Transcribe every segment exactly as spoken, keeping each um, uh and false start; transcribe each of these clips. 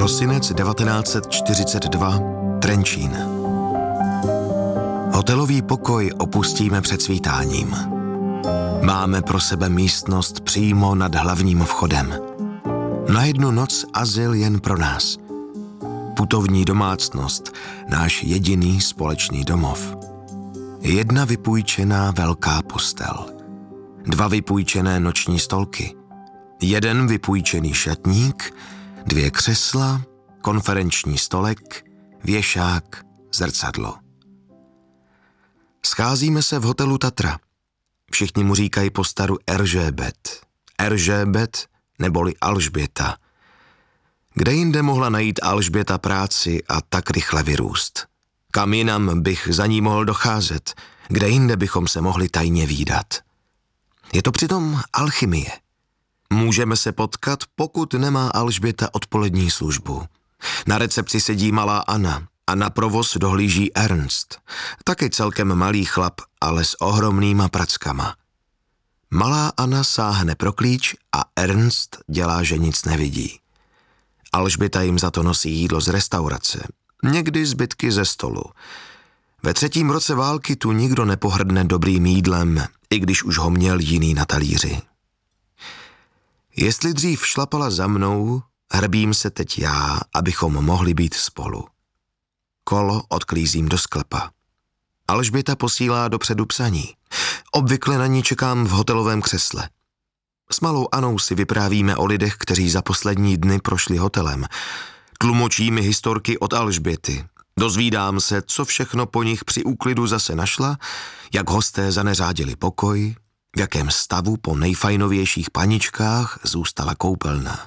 Prosinec devatenáct set čtyřicet dva, Trenčín. Hotelový pokoj opustíme před svítáním. Máme pro sebe místnost přímo nad hlavním vchodem. Na jednu noc azyl jen pro nás. Putovní domácnost, náš jediný společný domov. Jedna vypůjčená velká postel. Dva vypůjčené noční stolky. Jeden vypůjčený šatník, dvě křesla, konferenční stolek, věšák, zrcadlo. Scházíme se v hotelu Tatra. Všichni mu říkají po staru Erzsébet. Erzsébet neboli Alžběta. Kde jinde mohla najít Alžběta práci a tak rychle vyrůst? Kam jinam bych za ní mohl docházet? Kde jinde bychom se mohli tajně vídat? Je to přitom alchymie. Můžeme se potkat, pokud nemá Alžběta odpolední službu. Na recepci sedí malá Anna a na provoz dohlíží Ernst. Taky celkem malý chlap, ale s ohromnýma prackama. Malá Anna sáhne pro klíč a Ernst dělá, že nic nevidí. Alžběta jim za to nosí jídlo z restaurace, někdy zbytky ze stolu. Ve třetím roce války tu nikdo nepohrdne dobrým jídlem, i když už ho měl jiný na talíři. Jestli dřív šlapala za mnou, hrbím se teď já, abychom mohli být spolu. Kolo odklízím do sklepa. Alžběta posílá dopředu psaní. Obvykle na ní čekám v hotelovém křesle. S malou Anou si vyprávíme o lidech, kteří za poslední dny prošli hotelem. Tlumočí mi historky od Alžběty. Dozvídám se, co všechno po nich při úklidu zase našla, jak hosté zaneřádili pokoj, v jakém stavu po nejfajnovějších paničkách zůstala koupelna.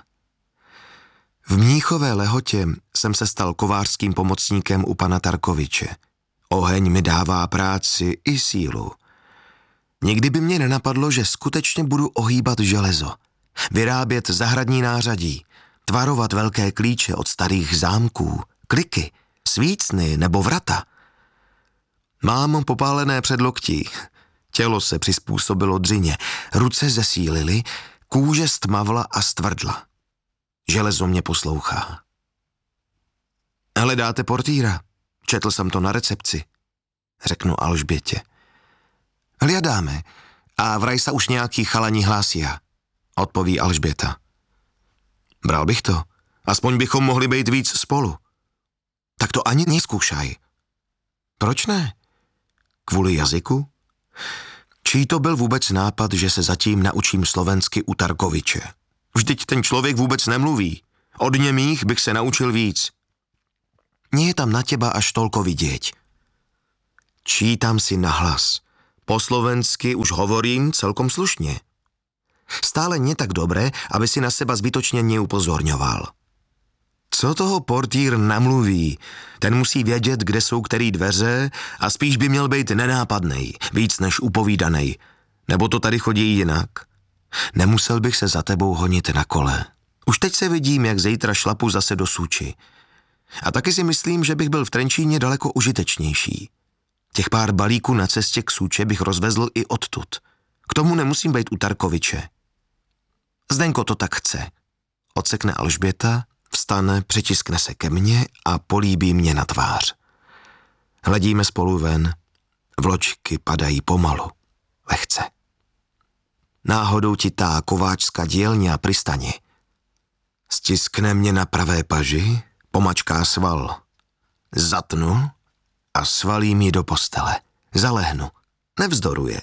V Mníchové Lehotě jsem se stal kovářským pomocníkem u pana Tarkoviče. Oheň mi dává práci i sílu. Nikdy by mě nenapadlo, že skutečně budu ohýbat železo, vyrábět zahradní nářadí, tvarovat velké klíče od starých zámků, kliky, svícny nebo vrata. Mám popálené předloktí, tělo se přizpůsobilo dřině, ruce zesílily, kůže stmavla a stvrdla. Železo mě poslouchá. Hledáte portýra? Četl jsem to na recepci, řeknu Alžbětě. Hledáme a vraj sa už nějaký chalani hlásia, odpoví Alžběta. Bral bych to, aspoň bychom mohli být víc spolu. Tak to ani neskúšaj. Proč ne? Kvůli jazyku? Čí to byl vůbec nápad, že se zatím naučím slovensky u Tarkoviče? Vždyť ten člověk vůbec nemluví. Od němých bych se naučil víc. Nie je tam na teba až tolko vidieť. Čítam si nahlas. Po slovensky už hovorím celkom slušně. Stále nie tak dobré, aby si na seba zbytočně neupozorňoval. Co toho portýr namluví? Ten musí vědět, kde jsou který dveře a spíš by měl být nenápadnej, víc než upovídanej. Nebo to tady chodí jinak? Nemusel bych se za tebou honit na kole. Už teď se vidím, jak zítra šlapu zase do Suči. A taky si myslím, že bych byl v Trenčíně daleko užitečnější. Těch pár balíků na cestě k Suče bych rozvezl i odtud. K tomu nemusím být u Tarkoviče. Zdenko to tak chce. Odsekne Alžběta, vstane, přitiskne se ke mně a políbí mě na tvář. Hledíme spolu ven. Vločky padají pomalu, lehce. Náhodou ti tá kováčská dielňa pristane. Stiskne mě na pravé paži, pomačká sval. Zatnu a svalím ji do postele. Zalehnu. Nevzdoruje.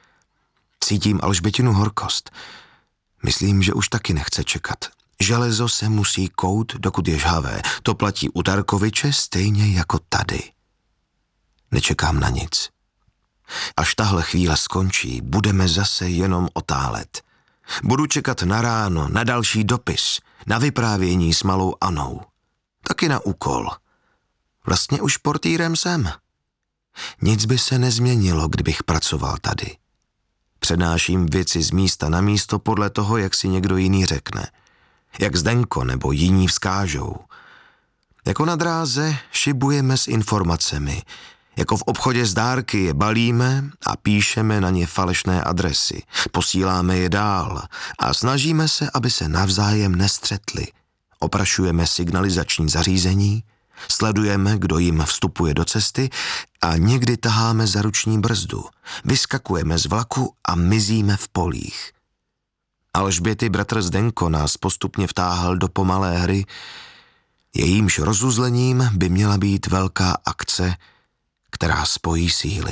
Cítím Alžbětinu horkost. Myslím, že už taky nechce čekat. Železo se musí kout, dokud je žhavé. To platí u Tarkoviče stejně jako tady. Nečekám na nic. Až tahle chvíle skončí, budeme zase jenom otálet. Budu čekat na ráno, na další dopis, na vyprávění s malou Anou. Taky na úkol. Vlastně už portýrem jsem. Nic by se nezměnilo, kdybych pracoval tady. Přenáším věci z místa na místo podle toho, jak si někdo jiný řekne. Jak Zdenko nebo jiní vzkážou. Jako na dráze šibujeme s informacemi. Jako v obchodě s dárky je balíme a píšeme na ně falešné adresy. Posíláme je dál a snažíme se, aby se navzájem nestřetli. oprašujeme signalizační zařízení, sledujeme, kdo jim vstupuje do cesty a někdy taháme za ruční brzdu, vyskakujeme z vlaku a mizíme v polích. Alžběty bratr Zdenko nás postupně vtáhl do pomalé hry, jejímž rozuzlením by měla být velká akce, která spojí síly.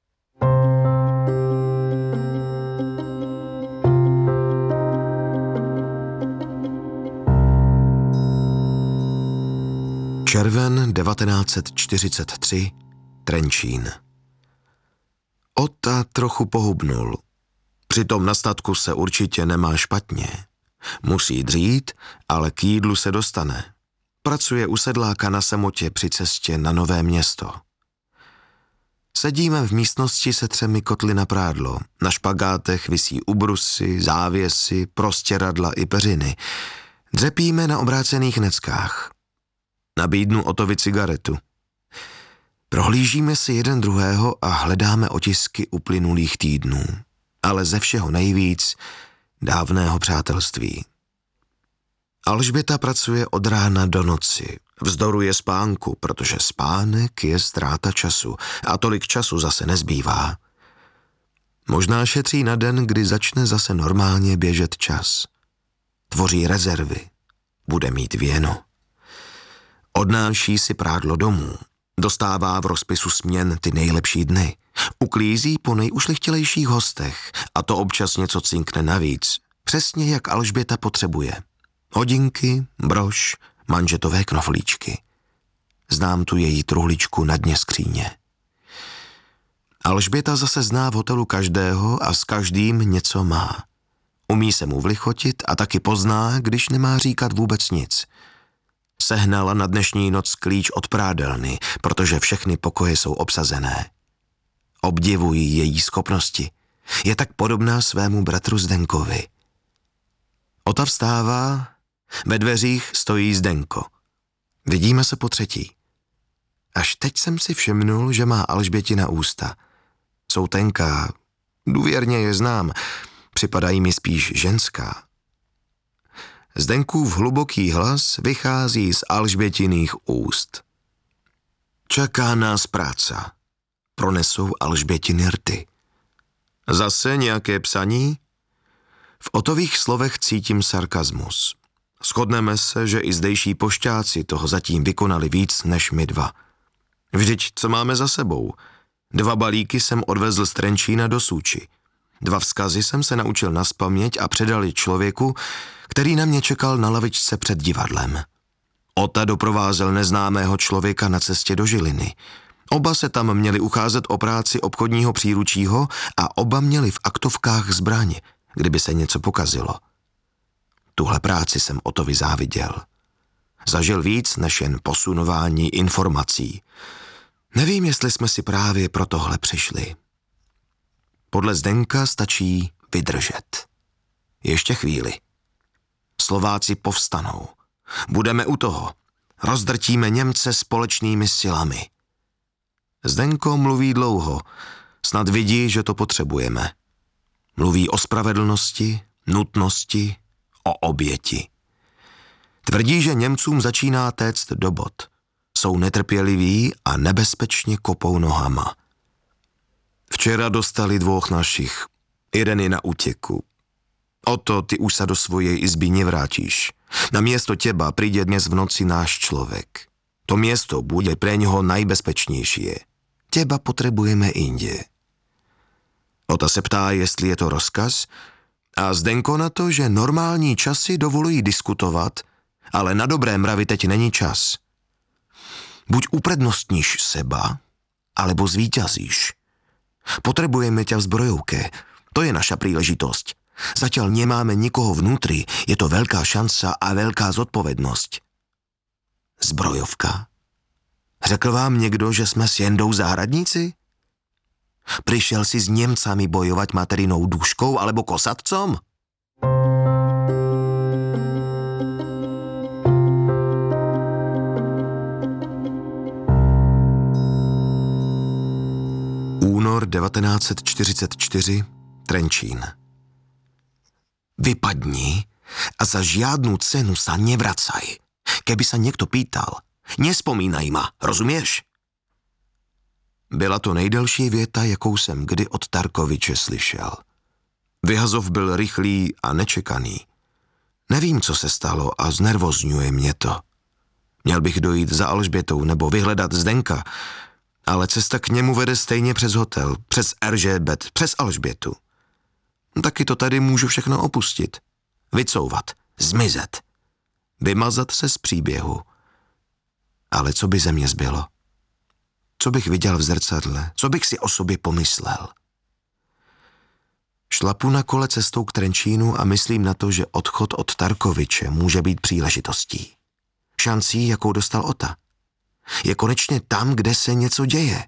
Červen devatenáct set čtyřicet tři, Trenčín. Ota trochu pohubnul. Přitom na statku se určitě nemá špatně. Musí dřít, ale k jídlu se dostane. Pracuje u sedláka na samotě při cestě na Nové Město. Sedíme v místnosti se třemi kotly na prádlo. Na špagátech visí ubrusy, závěsy, prostěradla i peřiny. Dřepíme na obrácených neckách. Nabídnu Otovi cigaretu. Prohlížíme si jeden druhého a hledáme otisky uplynulých týdnů, ale ze všeho nejvíc dávného přátelství. Alžběta pracuje od rána do noci, vzdoruje spánku, protože spánek je ztráta času a tolik času zase nezbývá. Možná šetří na den, kdy začne zase normálně běžet čas. Tvoří rezervy, bude mít věno. Odnáší si prádlo domů, dostává v rozpisu směn ty nejlepší dny, uklízí po nejušlechtilejších hostech a to občas něco cinkne navíc, přesně jak Alžběta potřebuje. Hodinky, brož, manžetové knoflíčky. Znám tu její truhličku na dně skříně. Alžběta zase zná v hotelu každého a s každým něco má. Umí se mu vlichotit a taky pozná, když nemá říkat vůbec nic. Sehnala na dnešní noc klíč od prádelny, protože všechny pokoje jsou obsazené. Obdivuji její schopnosti. Je tak podobná svému bratru Zdenkovi. Ota vstává, ve dveřích stojí Zdenko. Vidíme se po třetí. Až teď jsem si všimnul, že má Alžbětina ústa. Jsou tenká, důvěrně je znám, připadají mi spíš ženská. Zdenkův hluboký hlas vychází z Alžbětiných úst. Čeká nás práca. Pronesou Alžbětiny rty. Zase nějaké psaní? V Otových slovech cítím sarkazmus. Shodneme se, že i zdejší pošťáci toho zatím vykonali víc než my dva. Vždyť co máme za sebou? Dva balíky jsem odvezl z Trenčína do Suči. Dva vzkazy jsem se naučil nazpaměť a předali člověku, který na mě čekal na lavičce před divadlem. Ota doprovázel neznámého člověka na cestě do Žiliny. Oba se tam měli ucházet o práci obchodního příručího a oba měli v aktovkách zbraň, kdyby se něco pokazilo. Tuhle práci jsem Otovi záviděl. Zažil víc než jen posunování informací. Nevím, jestli jsme si právě pro tohle přišli. Podle Zdenka stačí vydržet. Ještě chvíli. Slováci povstanou. Budeme u toho. Rozdrtíme Němce společnými silami. Zdenko mluví dlouho. Snad vidí, že to potřebujeme. Mluví o spravedlnosti, nutnosti, o oběti. Tvrdí, že Němcům začíná téct do bod. Jsou netrpěliví a nebezpečně kopou nohama. Včera dostali dvoch našich. Jeden je na útěku. Oto ty už sa do svojej izby nevrátíš. Na miesto teba príde dnes v noci náš človek. To miesto bude pre ňoho najbezpečnejšie. Teba potrebujeme inde. Ota se ptá, jestli je to rozkaz, a Zdenko na to, že normální časy dovolují diskutovat, ale na dobré mravy teď není čas. Buď uprednostníš seba, alebo zvíťazíš. Potrebujeme ťa v zbrojovke. To je naša príležitosť. Zatiaľ nemáme nikoho vnútri, je to veľká šanca a veľká zodpovednosť. Zbrojovka? Řekl vám někdo, že jsme s Jendou zahradníci? Prišiel si s Němcami bojovať materinou duškou alebo kosatcom? Únor devatenáct set čtyřicet čtyři, Trenčín. Vypadni, a za žiadnu cenu sa nevracaj. Keby sa niekto pýtal, nespomínaj ma, rozumieš? Byla to nejdelší věta, jakou jsem kdy od Tarkoviče slyšel. Vyhazov byl rychlý a nečekaný. Nevím, co se stalo a znervozňuje mě to. Měl bych dojít za Alžbětou nebo vyhledat Zdenka, ale cesta k němu vede stejně přes hotel, přes Erzsébet, přes Alžbětu. Taky to tady můžu všechno opustit. Vycouvat, zmizet, vymazat se z příběhu. Ale co by ze mě zbylo? Co bych viděl v zrcadle? Co bych si o sobě pomyslel? Šlapu na kole cestou k Trenčínu a myslím na to, že odchod od Tarkoviče může být příležitostí. Šancí, jakou dostal Ota. Je konečně tam, kde se něco děje.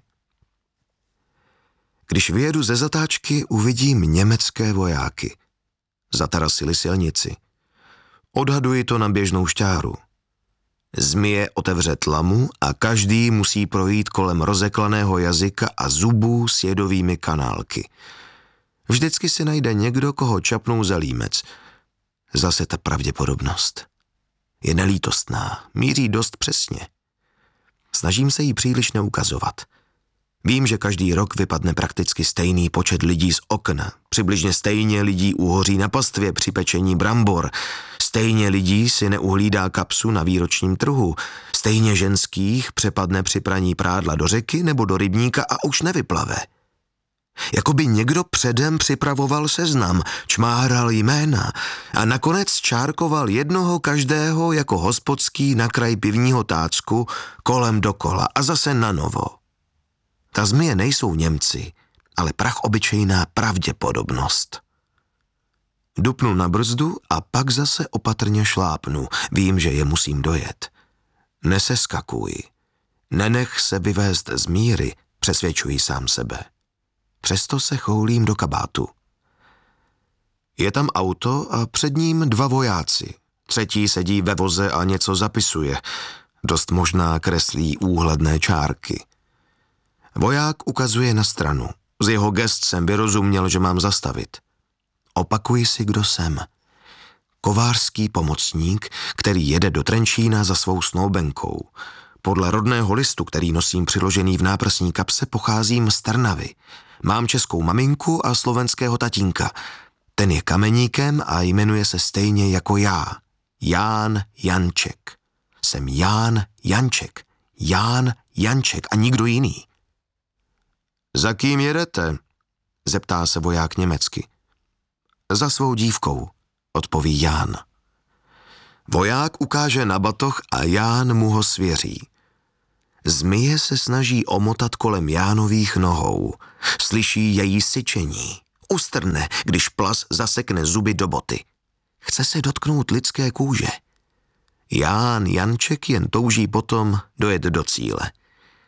Když vyjedu ze zatáčky, uvidím německé vojáky. Zatarasili silnici. Odhaduji to na běžnou šťáru. Zmije otevře tlamu a každý musí projít kolem rozeklaného jazyka a zubů s jedovými kanálky. Vždycky si najde někdo, koho čapnou za límec. Zase ta pravděpodobnost. Je nelítostná, míří dost přesně. Snažím se jí příliš neukazovat. Vím, že každý rok vypadne prakticky stejný počet lidí z okna. Přibližně stejně lidí uhoří na pastvě při pečení brambor. Stejně lidí si neuhlídá kapsu na výročním trhu. Stejně ženských přepadne při praní prádla do řeky nebo do rybníka a už nevyplave. Jakoby někdo předem připravoval seznam, čmáral jména a nakonec čárkoval jednoho každého jako hospodský na kraj pivního tácku kolem dokola a zase na novo. Ta zmije nejsou Němci, ale prach obyčejná pravděpodobnost. Dupnu na brzdu a pak zase opatrně šlápnu. Vím, že je musím dojet. Neseskakuj. Nenech se vyvést z míry, přesvědčuji sám sebe. Přesto se choulím do kabátu. Je tam auto a před ním dva vojáci. Třetí sedí ve voze a něco zapisuje. Dost možná kreslí úhledné čárky. Voják ukazuje na stranu. Z jeho gest jsem vyrozuměl, že mám zastavit. Opakuji si, kdo jsem. Kovářský pomocník, který jede do Trenčína za svou snoubenkou. Podle rodného listu, který nosím přiložený v náprsní kapse, pocházím z Trnavy. Mám českou maminku a slovenského tatínka. Ten je kameníkem a jmenuje se stejně jako já. Ján Janček. Jsem Ján Janček. Ján Janček a nikdo jiný. Za kým jedete? Zeptá se voják německy. Za svou dívkou, odpoví Ján. Voják ukáže na batoh a Ján mu ho svěří. Zmije se snaží omotat kolem Jánových nohou. Slyší její syčení. Ustrne, když plas zasekne zuby do boty. Chce se dotknout lidské kůže. Ján Janček jen touží potom dojet do cíle.